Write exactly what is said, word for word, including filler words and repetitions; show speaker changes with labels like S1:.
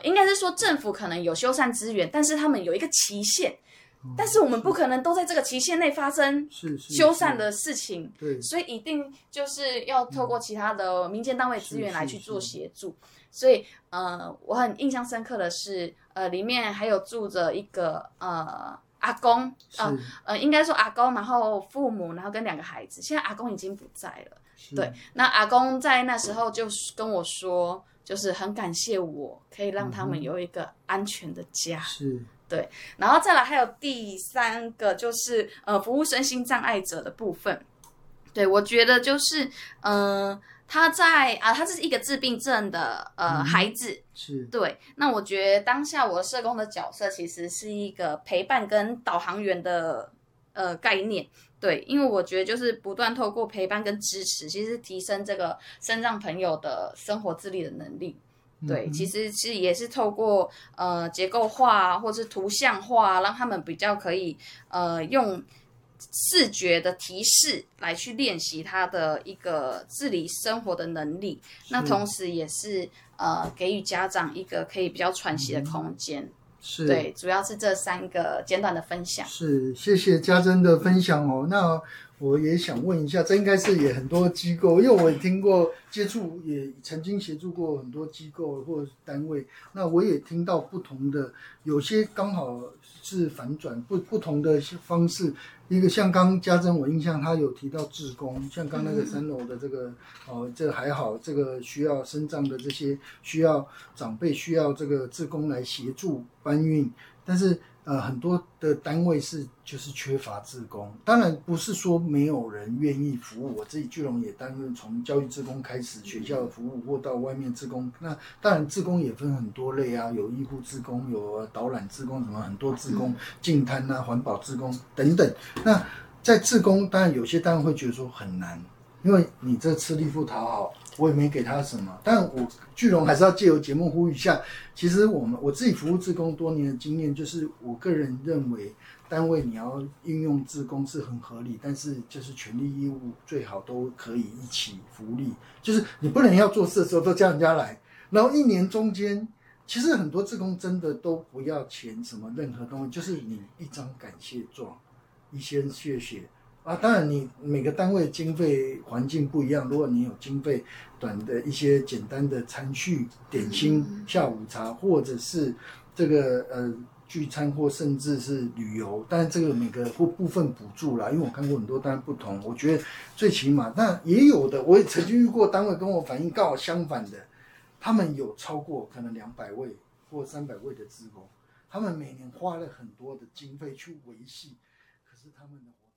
S1: 应该是说政府可能有修缮资源，但是他们有一个期限。但是我们不可能都在这个期限内发生修缮的事情，
S2: 对，
S1: 所以一定就是要透过其他的民间单位资源来去做协助。所以呃，我很印象深刻的是，呃，里面还有住着一个呃阿公，呃呃，应该说阿公，然后父母，然后跟两个孩子。现在阿公已经不在了，对。那阿公在那时候就跟我说，就是很感谢我可以让他们有一个安全的家。
S2: 是。
S1: 对，然后再来还有第三个就是呃服务身心障碍者的部分。对，我觉得就是呃他在啊他是一个自闭症的呃、嗯、孩子，
S2: 是。
S1: 对，那我觉得当下我社工的角色其实是一个陪伴跟导航员的呃概念。对，因为我觉得就是不断透过陪伴跟支持，其实提升这个身障朋友的生活自理的能力。对，其实是也是透过呃结构化或是图像化，让他们比较可以呃用视觉的提示来去练习他的一个自理生活的能力。那同时也是呃给予家长一个可以比较喘息的空间。嗯，是，对，主要是这三个简短的分享。
S2: 是，谢谢家珍的分享哦。那我也想问一下，这应该是也很多机构，因为我也听过接触，也曾经协助过很多机构或单位。那我也听到不同的，有些刚好是反转，不不同的方式。一个像刚家珍，我印象他有提到志工，像刚那个三楼的这个，哦、呃，这个还好，这个需要身障的这些需要长辈需要这个志工来协助搬运，但是。呃，很多的单位是就是缺乏志工，当然不是说没有人愿意服务。我自己聚龙也担任从教育志工开始，学校的服务或到外面志工。那当然志工也分很多类啊，有医护志工，有导览志工，什么很多志工，净滩啊、环保志工等等。那在志工，当然有些单位会觉得说很难，因为你这吃力不讨好。我也没给他什么，但我聚龙还是要借由节目呼吁一下。其实我们我自己服务志工多年的经验，就是我个人认为，单位你要运用志工是很合理，但是就是权利义务最好都可以一起福利，就是你不能要做事的时候都叫人家来，然后一年中间，其实很多志工真的都不要钱什么任何东西，就是你一张感谢状，一些谢谢。啊，当然，你每个单位经费环境不一样。如果你有经费短的一些简单的餐叙、点心、下午茶，或者是这个呃聚餐，或甚至是旅游，但是这个每个或部分补助啦，因为我看过很多单位不同，我觉得最起码，那也有的，我也曾经遇过单位跟我反映刚好相反的，他们有超过可能两百位或三百位的志工，他们每年花了很多的经费去维系，可是他们的活动